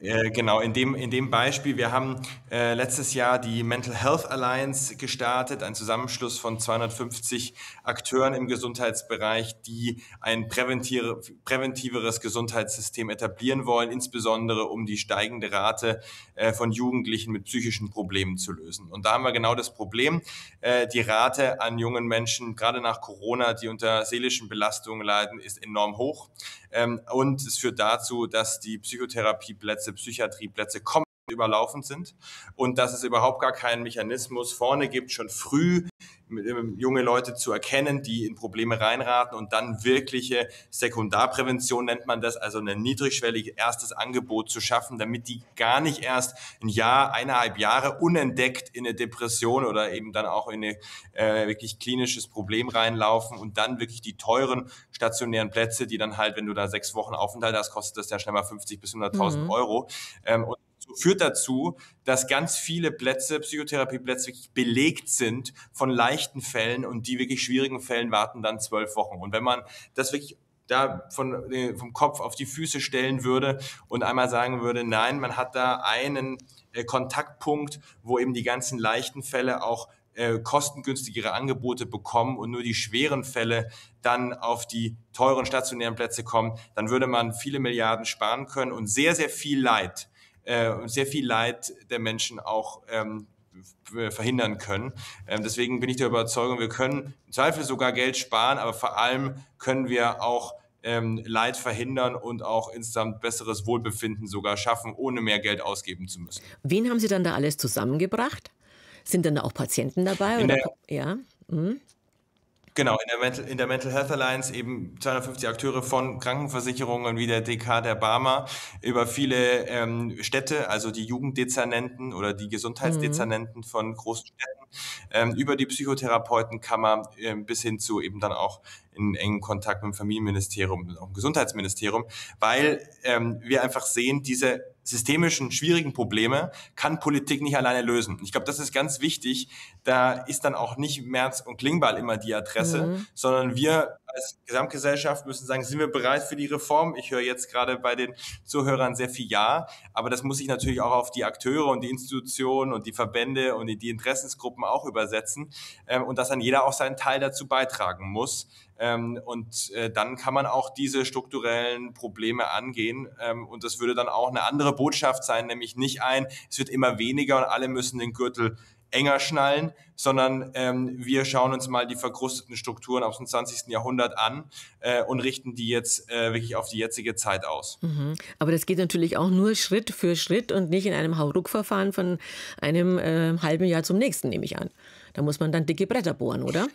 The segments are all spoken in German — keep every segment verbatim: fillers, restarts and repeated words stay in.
Äh, genau, in dem, in dem Beispiel, wir haben äh, letztes Jahr die Mental Health Alliance gestartet, ein Zusammenschluss von zweihundertfünfzig Akteuren im Gesundheitsbereich, die ein präventive, präventiveres Gesundheitssystem etablieren wollen, insbesondere um die steigende Rate äh, von Jugendlichen mit psychischen Problemen zu lösen. Und da haben wir genau das Problem, äh, die Rate an jungen Menschen, gerade nach Corona, die unter seelischen Belastungen leiden, ist enorm hoch. Ähm, und es führt dazu, dass die Psychotherapieplätze, Psychiatrieplätze komplett überlaufen sind und dass es überhaupt gar keinen Mechanismus vorne gibt, schon früh ähm, junge Leute zu erkennen, die in Probleme reinraten und dann wirkliche Sekundarprävention nennt man das, also ein niedrigschwelliges erstes Angebot zu schaffen, damit die gar nicht erst ein Jahr, eineinhalb Jahre unentdeckt in eine Depression oder eben dann auch in ein äh, wirklich klinisches Problem reinlaufen und dann wirklich die teuren stationären Plätze, die dann halt, wenn du da sechs Wochen Aufenthalt hast, kostet das ja schnell mal fünfzig bis hunderttausend Mhm. Euro. Ähm, und führt dazu, dass ganz viele Plätze, Psychotherapieplätze wirklich belegt sind von leichten Fällen und die wirklich schwierigen Fällen warten dann zwölf Wochen. Und wenn man das wirklich da von, äh, vom Kopf auf die Füße stellen würde und einmal sagen würde, nein, man hat da einen äh, Kontaktpunkt, wo eben die ganzen leichten Fälle auch äh, kostengünstigere Angebote bekommen und nur die schweren Fälle dann auf die teuren stationären Plätze kommen, dann würde man viele Milliarden sparen können und sehr, sehr viel Leid und sehr viel Leid der Menschen auch ähm, verhindern können. Ähm, deswegen bin ich der Überzeugung, wir können im Zweifel sogar Geld sparen, aber vor allem können wir auch ähm, Leid verhindern und auch insgesamt besseres Wohlbefinden sogar schaffen, ohne mehr Geld ausgeben zu müssen. Wen haben Sie dann da alles zusammengebracht? Sind dann da auch Patienten dabei? In Oder? der Ja. Mhm. Genau, in der, Mental, in der Mental Health Alliance eben zweihundertfünfzig Akteure von Krankenversicherungen wie der D K, der Barmer, über viele ähm, Städte, also die Jugenddezernenten oder die Mhm. Gesundheitsdezernenten von großen Städten, ähm, über die Psychotherapeutenkammer äh, bis hin zu eben dann auch in engen Kontakt mit dem Familienministerium und auch dem Gesundheitsministerium, weil ähm, wir einfach sehen, diese systemischen, schwierigen Probleme kann Politik nicht alleine lösen. Ich glaube, das ist ganz wichtig. Da ist dann auch nicht Merz und Klingbeil immer die Adresse, Mhm. sondern wir als Gesamtgesellschaft müssen sagen, sind wir bereit für die Reform? Ich höre jetzt gerade bei den Zuhörern sehr viel Ja, aber das muss sich natürlich auch auf die Akteure und die Institutionen und die Verbände und die Interessensgruppen auch übersetzen ähm, und dass dann jeder auch seinen Teil dazu beitragen muss. Ähm, und äh, dann kann man auch diese strukturellen Probleme angehen. Ähm, und das würde dann auch eine andere Botschaft sein, nämlich nicht ein, es wird immer weniger und alle müssen den Gürtel enger schnallen, sondern ähm, wir schauen uns mal die verkrusteten Strukturen aus dem zwanzigsten Jahrhundert an äh, und richten die jetzt äh, wirklich auf die jetzige Zeit aus. Mhm. Aber das geht natürlich auch nur Schritt für Schritt und nicht in einem Hauruck-Verfahren von einem äh, halben Jahr zum nächsten, nehme ich an. Da muss man dann dicke Bretter bohren, oder?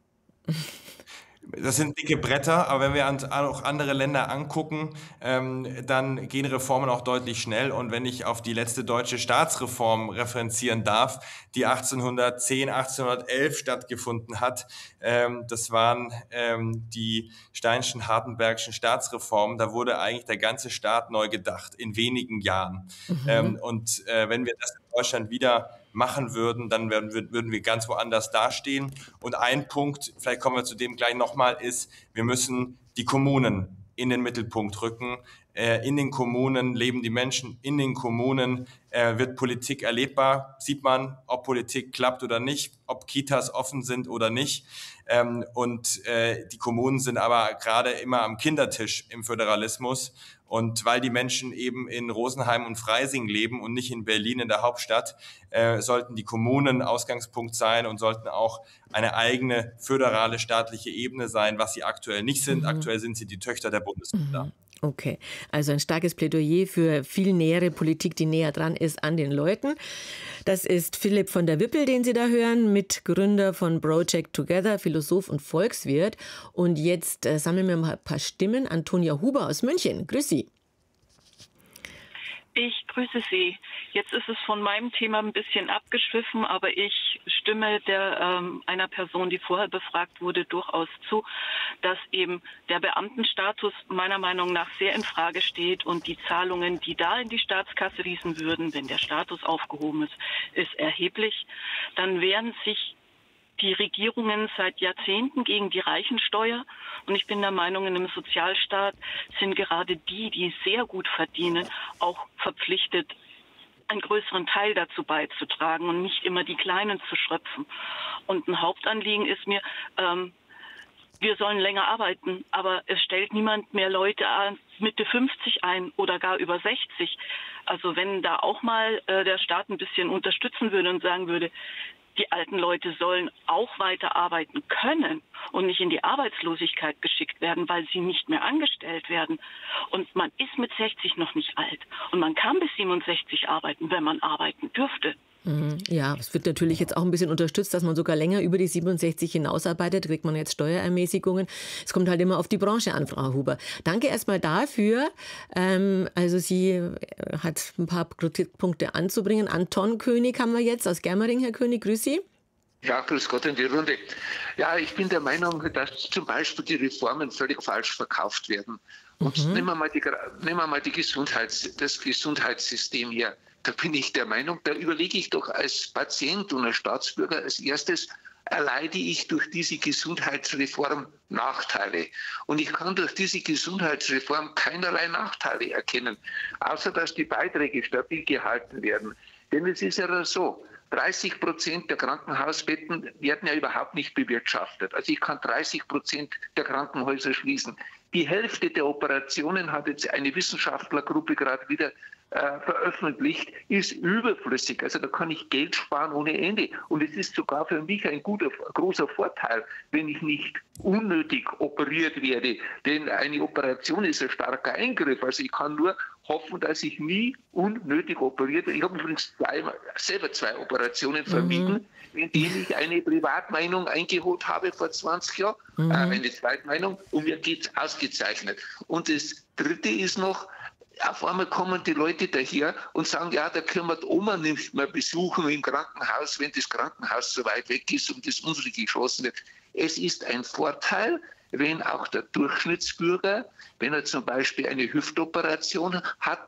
Das sind dicke Bretter, aber wenn wir uns auch andere Länder angucken, ähm, dann gehen Reformen auch deutlich schnell. Und wenn ich auf die letzte deutsche Staatsreform referenzieren darf, die achtzehnhundertzehn, achtzehnhundertelf stattgefunden hat, ähm, das waren ähm, die Steinschen, Hardenbergschen Staatsreformen. Da wurde eigentlich der ganze Staat neu gedacht in wenigen Jahren. Mhm. Ähm, und äh, wenn wir das in Deutschland wieder machen würden, dann werden, würden wir ganz woanders dastehen. Und ein Punkt, vielleicht kommen wir zu dem gleich nochmal, ist, wir müssen die Kommunen in den Mittelpunkt rücken. Äh, in den Kommunen leben die Menschen, in den Kommunen äh, wird Politik erlebbar. Sieht man, ob Politik klappt oder nicht, ob Kitas offen sind oder nicht. Ähm, und äh, die Kommunen sind aber gerade immer am Kindertisch im Föderalismus. Und weil die Menschen eben in Rosenheim und Freising leben und nicht in Berlin in der Hauptstadt, äh, sollten die Kommunen Ausgangspunkt sein und sollten auch eine eigene föderale staatliche Ebene sein, was sie aktuell nicht sind. Mhm. Aktuell sind sie die Töchter der Bundesländer. Mhm. Okay, also ein starkes Plädoyer für viel nähere Politik, die näher dran ist an den Leuten. Das ist Philipp von der Wippel, den Sie da hören, Mitgründer von Project Together, Philosoph und Volkswirt. Und jetzt äh, sammeln wir mal ein paar Stimmen. Antonia Huber aus München. Grüß Sie. Ich grüße Sie. Jetzt ist es von meinem Thema ein bisschen abgeschwiffen, aber ich stimme der, ähm, einer Person, die vorher befragt wurde, durchaus zu, dass eben der Beamtenstatus meiner Meinung nach sehr in Frage steht und die Zahlungen, die da in die Staatskasse fließen würden, wenn der Status aufgehoben ist, ist erheblich. Dann wären sich die Regierungen seit Jahrzehnten gegen die Reichensteuer. Und ich bin der Meinung, in einem Sozialstaat sind gerade die, die sehr gut verdienen, auch verpflichtet, einen größeren Teil dazu beizutragen und nicht immer die Kleinen zu schröpfen. Und ein Hauptanliegen ist mir, ähm, wir sollen länger arbeiten, aber es stellt niemand mehr Leute Mitte fünfzig ein oder gar über sechzig. Also wenn da auch mal äh, der Staat ein bisschen unterstützen würde und sagen würde, die alten Leute sollen auch weiter arbeiten können und nicht in die Arbeitslosigkeit geschickt werden, weil sie nicht mehr angestellt werden. Und man ist mit sechzig noch nicht alt. Und man kann bis siebenundsechzig arbeiten, wenn man arbeiten dürfte. Ja, es wird natürlich jetzt auch ein bisschen unterstützt, dass man sogar länger über die siebenundsechzig hinausarbeitet. Kriegt man jetzt Steuerermäßigungen. Es kommt halt immer auf die Branche an, Frau Huber. Danke erstmal dafür. Ähm, also sie hat ein paar Kritikpunkte anzubringen. Anton König haben wir jetzt aus Germering. Herr König, grüß Sie. Ja, grüß Gott in die Runde. Ja, ich bin der Meinung, dass zum Beispiel die Reformen völlig falsch verkauft werden. Und mhm. nehmen wir mal, die, nehmen wir mal die Gesundheits, das Gesundheitssystem her. Da bin ich der Meinung, da überlege ich doch als Patient und als Staatsbürger als erstes, erleide ich durch diese Gesundheitsreform Nachteile. Und ich kann durch diese Gesundheitsreform keinerlei Nachteile erkennen, außer dass die Beiträge stabil gehalten werden. Denn es ist ja so, dreißig Prozent der Krankenhausbetten werden ja überhaupt nicht bewirtschaftet. Also ich kann dreißig Prozent der Krankenhäuser schließen. Die Hälfte der Operationen, hat jetzt eine Wissenschaftlergruppe gerade wieder äh, veröffentlicht, ist überflüssig. Also da kann ich Geld sparen ohne Ende. Und es ist sogar für mich ein guter, großer Vorteil, wenn ich nicht unnötig operiert werde. Denn eine Operation ist ein starker Eingriff. Also ich kann nur hoffen, dass ich nie unnötig operiert werde. Ich habe übrigens zwei, selber zwei Operationen vermieden, mhm. in denen ich eine Privatmeinung eingeholt habe vor zwanzig Jahren, mhm. äh, eine Zweitmeinung, und mir geht es ausgezeichnet. Und das Dritte ist noch, auf einmal kommen die Leute daher und sagen, ja, da können wir die Oma nicht mehr besuchen im Krankenhaus, wenn das Krankenhaus so weit weg ist und das unsere geschlossen wird. Es ist ein Vorteil, wenn auch der Durchschnittsbürger, wenn er zum Beispiel eine Hüftoperation hat,